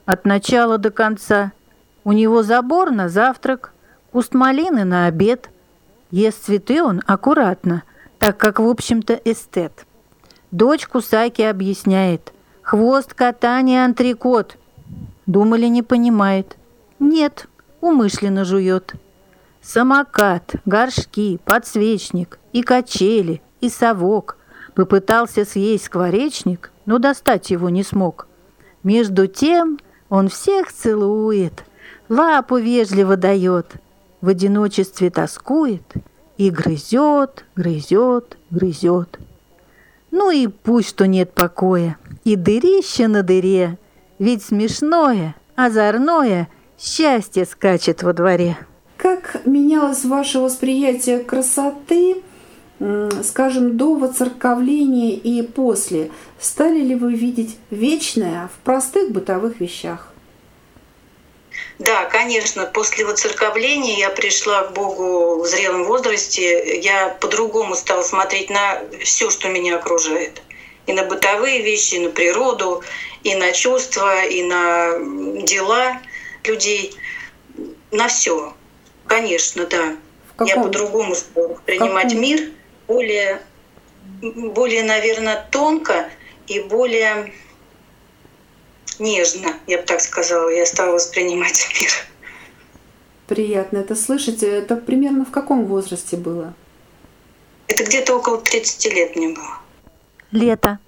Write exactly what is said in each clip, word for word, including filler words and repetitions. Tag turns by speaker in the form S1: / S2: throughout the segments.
S1: от начала до конца. У него забор на завтрак, куст малины на обед. Ест цветы он аккуратно, так как, в общем-то, эстет. Дочь Кусаки объясняет: хвост кота не антрикот. Думали, не понимает. Нет, умышленно жует. Самокат, горшки, подсвечник, и качели, и совок. Попытался съесть скворечник, но достать его не смог. Между тем он всех целует, лапу вежливо дает, в одиночестве тоскует и грызет, грызет, грызет. Ну и пусть что нет покоя, и дырище на дыре, ведь смешное, озорное счастье скачет во дворе.
S2: Как менялось ваше восприятие красоты, скажем, до воцерковления и после? Стали ли вы видеть вечное в простых бытовых вещах?
S3: Да, конечно, после воцерковления я пришла к Богу в зрелом возрасте. Я по-другому стала смотреть на все, что меня окружает. И на бытовые вещи, и на природу, и на чувства, и на дела людей. На все. Конечно, да. Каком... Я по-другому стала принимать каком... мир более, более, наверное, тонко и более нежно, я бы так сказала, я стала воспринимать мир.
S2: Приятно это слышать. Это примерно в каком возрасте было?
S3: Это где-то около тридцати лет мне было.
S1: Лето.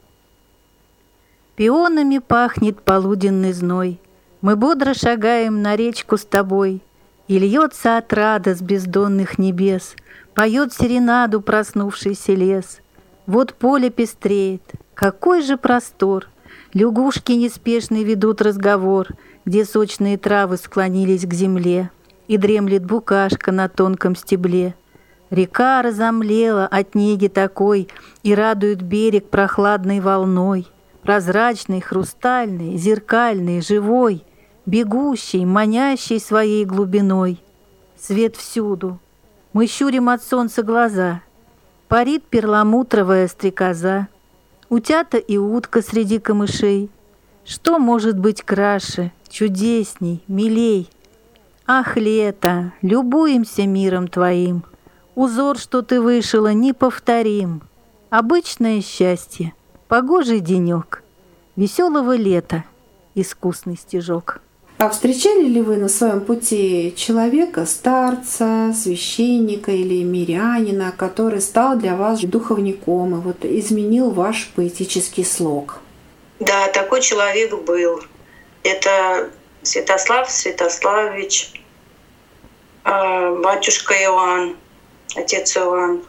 S1: Пионами пахнет полуденный зной. Мы бодро шагаем на речку с тобой, и льется отрада с бездонных небес, поет серенаду проснувшийся лес. Вот поле пестреет, какой же простор! Лягушки неспешно ведут разговор, где сочные травы склонились к земле, и дремлет букашка на тонком стебле. Река разомлела от неги такой и радует берег прохладной волной, прозрачной, хрустальной, зеркальной, живой, бегущей, манящей своей глубиной. Свет всюду. Мы щурим от солнца глаза. Парит перламутровая стрекоза. Утята и утка среди камышей. Что может быть краше, чудесней, милей? Ах, лето, любуемся миром твоим. Узор, что ты вышила, неповторим. Обычное счастье, погожий денек, веселого лета, искусный стежок.
S2: А встречали ли вы на своем пути человека, старца, священника или мирянина, который стал для вас духовником и вот изменил ваш поэтический слог?
S3: Да, такой человек был. Это Святослав Святославович, батюшка Иоанн, отец Иоанн,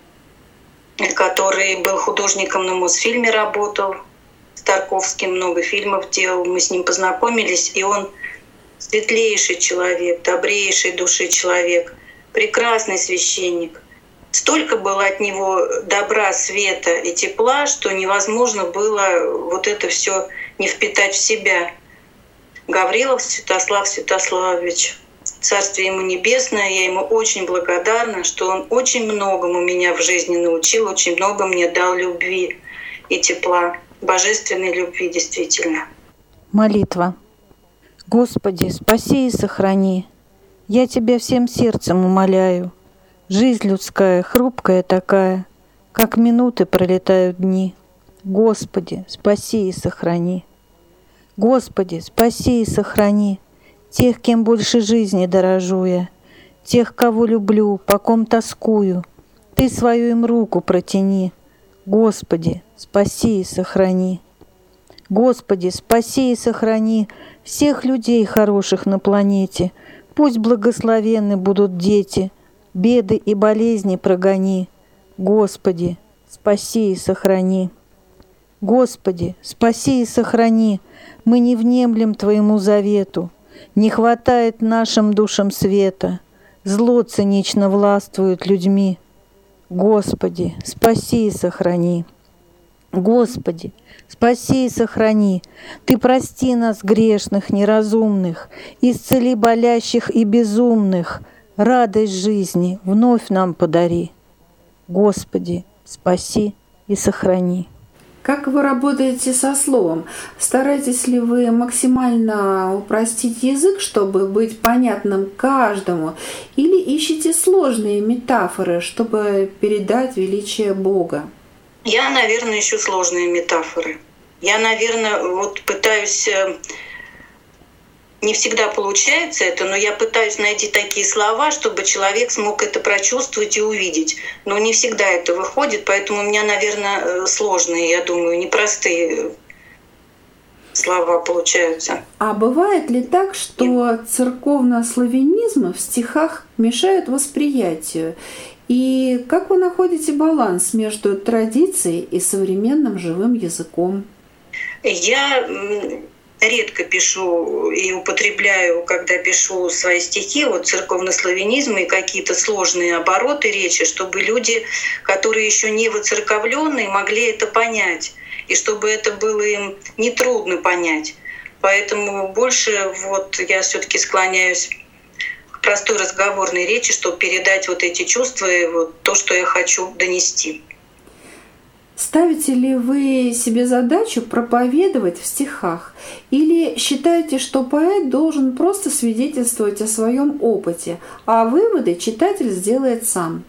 S3: который был художником на Мосфильме, работал. С Тарковским много фильмов делал, мы с ним познакомились, и он светлейший человек, добрейший души человек, прекрасный священник. Столько было от него добра, света и тепла, что невозможно было вот это все не впитать в себя. Гаврилов Святослав Святославович, царствие ему небесное, я ему очень благодарна, что он очень многому меня в жизни научил, очень много мне дал любви и тепла. Божественной любви, действительно.
S1: Молитва. Господи, спаси и сохрани. Я Тебя всем сердцем умоляю. Жизнь людская, хрупкая такая, как минуты пролетают дни. Господи, спаси и сохрани. Господи, спаси и сохрани тех, кем больше жизни дорожу я, тех, кого люблю, по ком тоскую. Ты свою им руку протяни. Господи, спаси и сохрани. Господи, спаси и сохрани всех людей хороших на планете. Пусть благословенны будут дети, беды и болезни прогони. Господи, спаси и сохрани. Господи, спаси и сохрани. Мы не внемлем Твоему завету. Не хватает нашим душам света. Зло цинично властвует людьми. Господи, спаси и сохрани. Господи, спаси и сохрани. Ты прости нас, грешных, неразумных, исцели болящих и безумных. Радость жизни вновь нам подари. Господи, спаси и сохрани.
S2: Как вы работаете со словом? Стараетесь ли вы максимально упростить язык, чтобы быть понятным каждому? Или ищете сложные метафоры, чтобы передать величие Бога?
S3: Я, наверное, ищу сложные метафоры. Я, наверное, вот пытаюсь... Не всегда получается это, но я пытаюсь найти такие слова, чтобы человек смог это прочувствовать и увидеть. Но не всегда это выходит, поэтому у меня, наверное, сложные, я думаю, непростые слова получаются.
S2: А бывает ли так, что церковнославянизмы в стихах мешают восприятию? И как вы находите баланс между традицией и современным живым языком?
S3: Я редко пишу и употребляю, когда пишу свои стихи, вот церковнославянизм и какие-то сложные обороты речи, чтобы люди, которые еще не воцерковленные, могли это понять, и чтобы это было им нетрудно понять. Поэтому больше вот я все-таки склоняюсь к простой разговорной речи, чтобы передать вот эти чувства и вот то, что я хочу донести.
S2: Ставите ли вы себе задачу проповедовать в стихах? Или считаете, что поэт должен просто свидетельствовать о своем опыте, а выводы читатель сделает сам?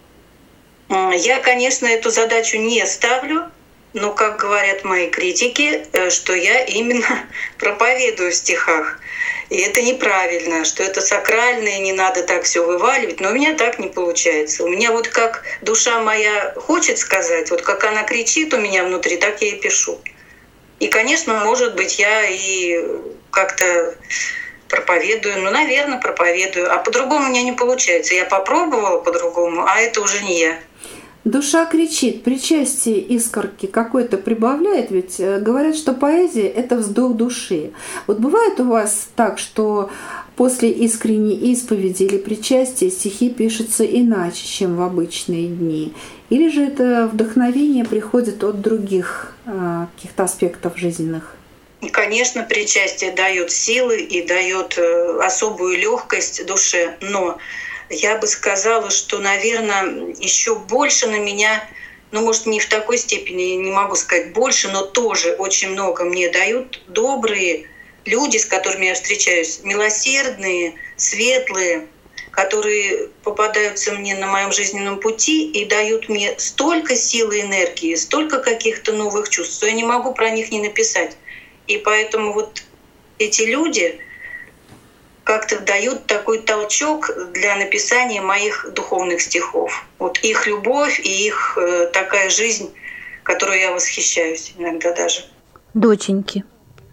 S3: Я, конечно, эту задачу не ставлю, но, как говорят мои критики, что я именно проповедую в стихах. И это неправильно, что это сакрально, и не надо так все вываливать. Но у меня так не получается. У меня вот как душа моя хочет сказать, вот как она кричит у меня внутри, так я и пишу. И, конечно, может быть, я и как-то проповедую, ну, наверное, проповедую. А по-другому у меня не получается. Я попробовала по-другому, а это уже не я.
S2: Душа кричит, причастие искорки какой-то прибавляет, ведь говорят, что поэзия — это вздох души. Вот бывает у вас так, что после искренней исповеди или причастия стихи пишутся иначе, чем в обычные дни? Или же это вдохновение приходит от других а, каких-то аспектов жизненных?
S3: Конечно, причастие дает силы и дает особую легкость душе, но я бы сказала, что, наверное, еще больше на меня, ну, может, не в такой степени, не могу сказать больше, но тоже очень много мне дают добрые люди, с которыми я встречаюсь, милосердные, светлые, которые попадаются мне на моем жизненном пути и дают мне столько силы и энергии, столько каких-то новых чувств, что я не могу про них не написать. И поэтому вот эти люди как-то дают такой толчок для написания моих духовных стихов. Вот их любовь и их э, такая жизнь, которой я восхищаюсь иногда даже.
S1: Доченьки,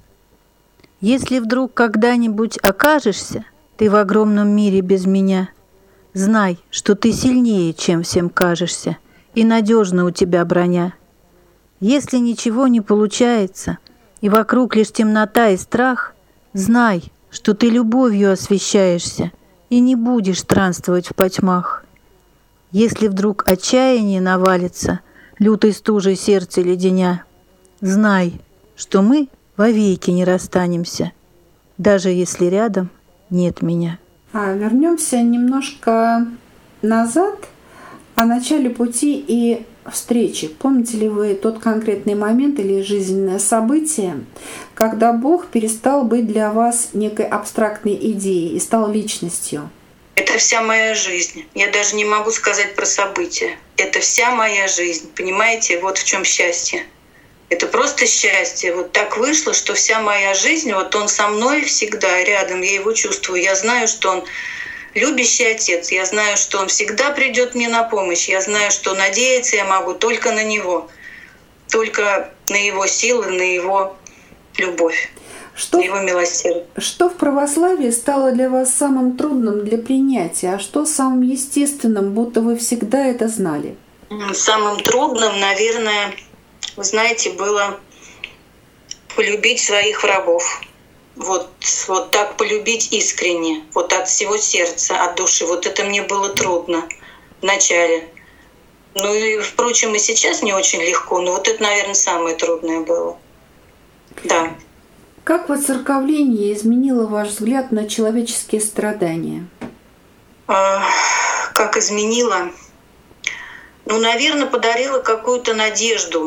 S1: если вдруг когда-нибудь окажешься ты в огромном мире без меня, знай, что ты сильнее, чем всем кажешься, и надежна у тебя броня. Если ничего не получается, и вокруг лишь темнота и страх, знай, что ты любовью освещаешься и не будешь странствовать в потьмах. Если вдруг отчаяние навалится, лютой стужей сердце леденя, знай, что мы вовеки не расстанемся, даже если рядом нет меня.
S2: А вернемся немножко назад, о начале пути и встречи. Помните ли вы тот конкретный момент или жизненное событие, когда Бог перестал быть для вас некой абстрактной идеей и стал личностью?
S3: Это вся моя жизнь. Я даже не могу сказать про события. Это вся моя жизнь. Понимаете, вот в чем счастье. Это просто счастье. Вот так вышло, что вся моя жизнь, вот он со мной всегда рядом, я его чувствую. Я знаю, что он любящий отец. Я знаю, что он всегда придет мне на помощь. Я знаю, что надеяться я могу только на него. Только на его силы, на его любовь,
S2: что,
S3: на его милосердие.
S2: Что в православии стало для вас самым трудным для принятия, а что самым естественным, будто вы всегда это знали?
S3: Самым трудным, наверное, вы знаете, было полюбить своих врагов. Вот, вот так полюбить искренне, вот от всего сердца, от души. Вот это мне было трудно вначале. Ну и, впрочем, и сейчас не очень легко, но вот это, наверное, самое трудное было. Да.
S2: Как воцерковление изменило ваш взгляд на человеческие страдания?
S3: А, как изменило? Ну, наверное, подарило какую-то надежду,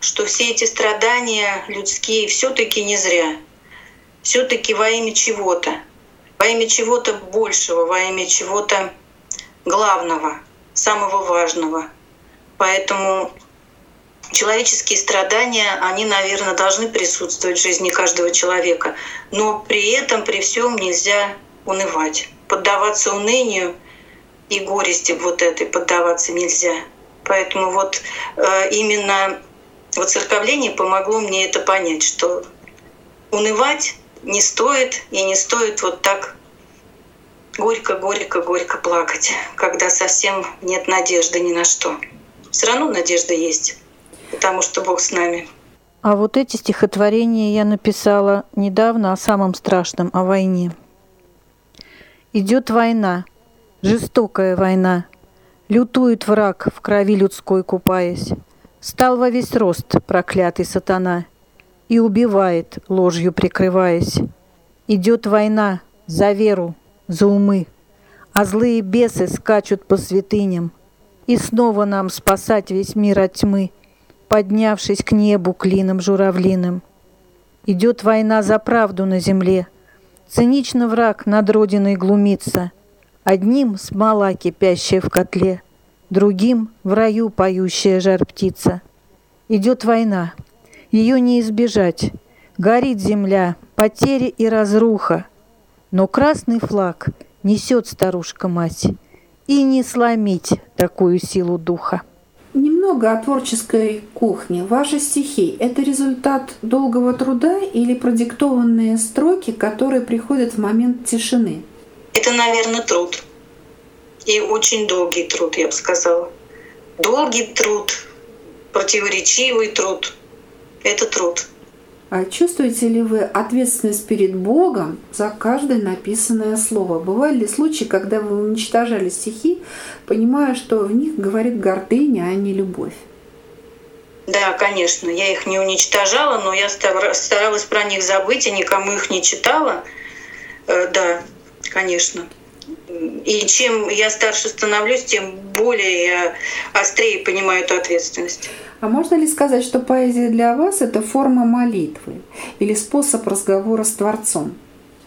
S3: что все эти страдания людские все-таки не зря. Все-таки во имя чего-то, во имя чего-то большего, во имя чего-то главного, самого важного. Поэтому человеческие страдания, они, наверное, должны присутствовать в жизни каждого человека. Но при этом, при всем нельзя унывать. Поддаваться унынию и горести вот этой поддаваться нельзя. Поэтому вот э, именно воцерковление помогло мне это понять, что унывать не стоит, и не стоит вот так горько-горько-горько плакать, когда совсем нет надежды ни на что. Все равно надежда есть, потому что Бог с нами.
S1: А вот эти стихотворения я написала недавно о самом страшном, о войне. Идет война, жестокая война, лютует враг, в крови людской купаясь. Стал во весь рост проклятый сатана и убивает, ложью прикрываясь. Идет война за веру, за умы, а злые бесы скачут по святыням, и снова нам спасать весь мир от тьмы, поднявшись к небу клином журавлиным. Идет война за правду на земле, цинично враг над родиной глумится, одним смола кипящая в котле, другим в раю поющая жар-птица. Идет война, ее не избежать, горит земля, потери и разруха, но красный флаг несет старушка-мать, и не сломить такую силу духа.
S2: Немного о творческой кухне. Ваши стихи — это результат долгого труда или продиктованные строки, которые приходят в момент тишины?
S3: Это, наверное, труд. И очень долгий труд, я бы сказала. Долгий труд, противоречивый труд. Это труд.
S2: А чувствуете ли вы ответственность перед Богом за каждое написанное слово? Бывали ли случаи, когда вы уничтожали стихи, понимая, что в них говорит гордыня, а не любовь?
S3: Да, конечно. Я их не уничтожала, но я старалась про них забыть и никому их не читала. Да, конечно. И чем я старше становлюсь, тем более я острее понимаю эту ответственность.
S2: А можно ли сказать, что поэзия для вас — это форма молитвы или способ разговора с Творцом?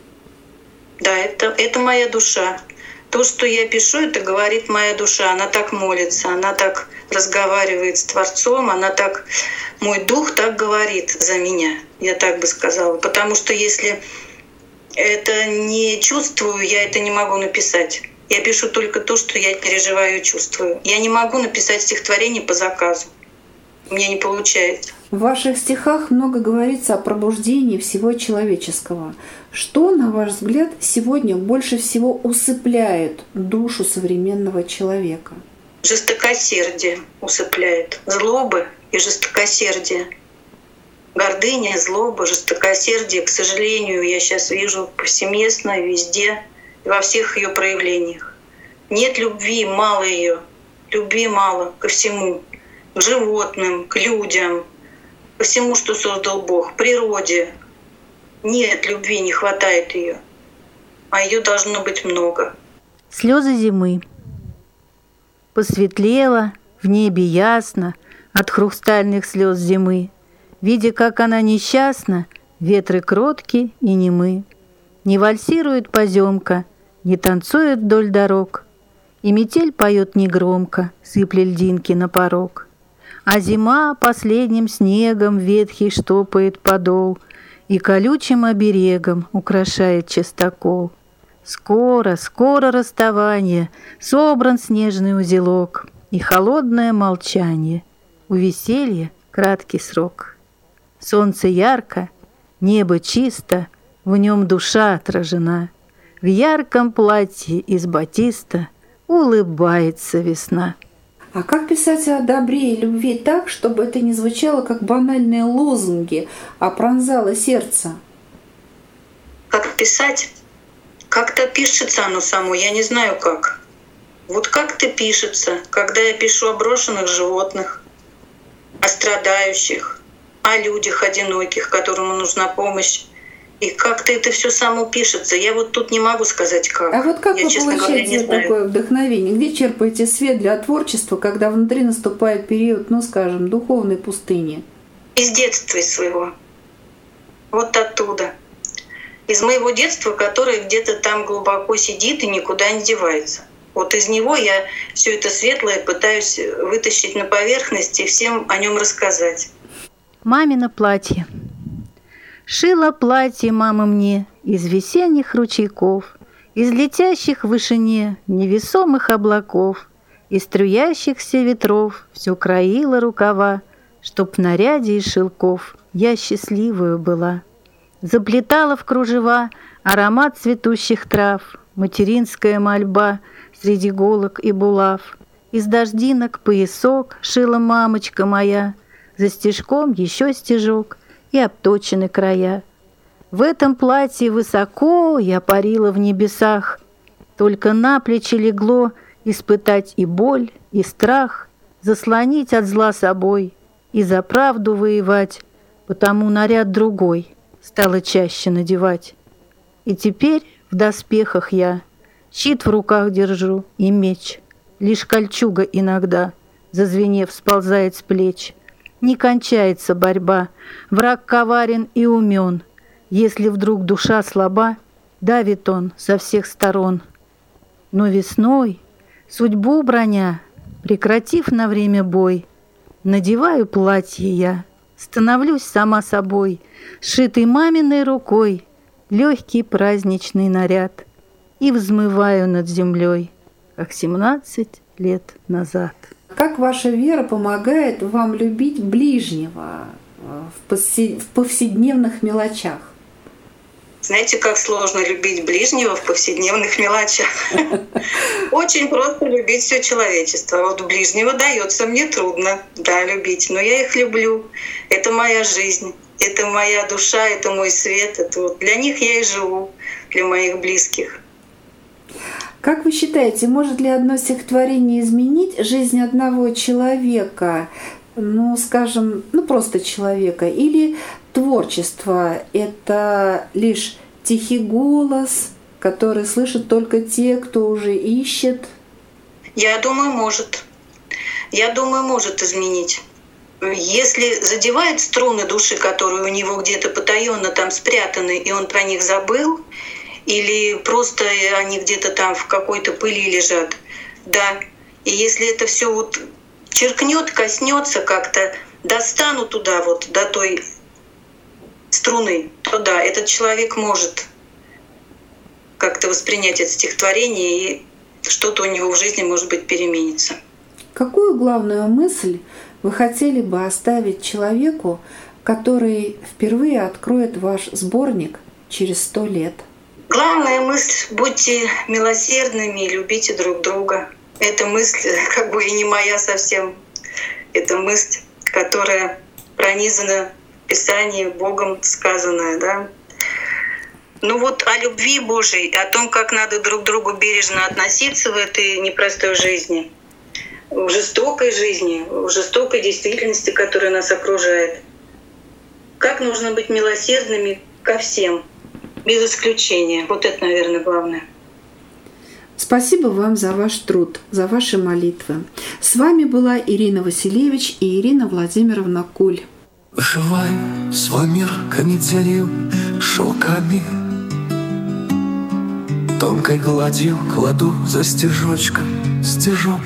S3: Да, это, это моя душа. То, что я пишу, это говорит моя душа. Она так молится, она так разговаривает с Творцом, она так, мой дух так говорит за меня, я так бы сказала. Потому что если это не чувствую, я это не могу написать. Я пишу только то, что я переживаю и чувствую. Я не могу написать стихотворение по заказу. У меня не получается.
S2: В ваших стихах много говорится о пробуждении всего человеческого. Что, на ваш взгляд, сегодня больше всего усыпляет душу современного человека?
S3: Жестокосердие усыпляет. Злоба и жестокосердие. Гордыня, злоба, жестокосердие, к сожалению, я сейчас вижу повсеместно, везде, во всех ее проявлениях. Нет любви, мало ее. Любви мало ко всему. К животным, к людям, ко всему, что создал Бог, к природе. Нет любви, не хватает ее, а ее должно быть много.
S1: Слезы зимы. Посветлело, в небе ясно от хрустальных слез зимы. Видя, как она несчастна, ветры кротки и немы. Не вальсирует поземка, не танцует вдоль дорог, и метель поет негромко, сыпля льдинки на порог. А зима последним снегом ветхий штопает подол и колючим оберегом украшает частокол. Скоро, скоро расставание, собран снежный узелок и холодное молчание, у веселья краткий срок. Солнце ярко, небо чисто, в нем душа отражена. В ярком платье из батиста улыбается весна.
S2: А как писать о добре и любви так, чтобы это не звучало как банальные лозунги, а пронзало сердце?
S3: Как писать? Как-то пишется оно само, я не знаю как. Вот как-то пишется, когда я пишу о брошенных животных, о страдающих, о людях одиноких, которым нужна помощь. И как-то это все само пишется. Я вот тут не могу сказать как.
S2: А вот как
S3: я,
S2: вы
S3: честно
S2: получаете
S3: говоря,
S2: такое вдохновение? Где черпаете свет для творчества, когда внутри наступает период, ну скажем, духовной пустыни?
S3: Из детства из своего. Вот оттуда. Из моего детства, которое где-то там глубоко сидит и никуда не девается. Вот из него я все это светлое пытаюсь вытащить на поверхность и всем о нем рассказать.
S1: Мамино платье. Шила платье мама мне из весенних ручейков, из летящих в вышине невесомых облаков, из струящихся ветров все краила рукава, чтоб в наряде из шелков я счастливую была. Заплетала в кружева аромат цветущих трав, материнская мольба среди голок и булав. Из дождинок поясок шила мамочка моя, за стежком еще стежок и обточены края. В этом платье высоко я парила в небесах, только на плечи легло испытать и боль, и страх, заслонить от зла собой и за правду воевать, потому наряд другой стала чаще надевать. И теперь в доспехах я щит в руках держу и меч, лишь кольчуга иногда, зазвенев, сползает с плеч. Не кончается борьба, враг коварен и умен. Если вдруг душа слаба, давит он со всех сторон. Но весной, судьбу броня, прекратив на время бой, надеваю платье я, становлюсь сама собой, сшитый маминой рукой, легкий праздничный наряд, и взмываю над землей, как семнадцать лет назад.
S2: Как ваша вера помогает вам любить ближнего в повседневных мелочах?
S3: Знаете, как сложно любить ближнего в повседневных мелочах? Очень просто любить все человечество. Вот ближнего дается мне трудно, да, любить, но я их люблю. Это моя жизнь, это моя душа, это мой свет. Это вот для них я и живу, для моих близких.
S2: Как вы считаете, может ли одно стихотворение изменить жизнь одного человека, ну, скажем, ну просто человека, или творчество — это лишь тихий голос, который слышат только те, кто уже ищет?
S3: Я думаю, может. Я думаю, может изменить. Если задевает струны души, которые у него где-то потаенно там спрятаны, и он про них забыл, или просто они где-то там в какой-то пыли лежат, да. И если это все вот черкнет, коснется как-то, достану туда вот до той струны, то да, этот человек может как-то воспринять это стихотворение, и что-то у него в жизни, может быть, переменится.
S2: Какую главную мысль вы хотели бы оставить человеку, который впервые откроет ваш сборник через сто лет?
S3: Главная мысль — будьте милосердными и любите друг друга. Эта мысль как бы и не моя совсем. Это мысль, которая пронизана в Писании, Богом сказанная, да. Ну вот о любви Божией, о том, как надо друг к другу бережно относиться в этой непростой жизни, в жестокой жизни, в жестокой действительности, которая нас окружает. Как нужно быть милосердными ко всем, без исключения. Вот это, наверное, главное.
S2: Спасибо вам за ваш труд, за ваши молитвы. С вами была Ирина Василевич и Ирина Владимировна Куль.
S4: Вышиваю свой мир канителью шелками, тонкой гладью кладу за стежочком стежок,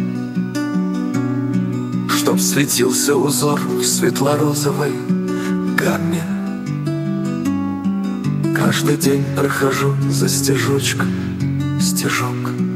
S4: чтоб светился узор в светло-розовой гамме. Каждый день прохожу за стежочком стежок.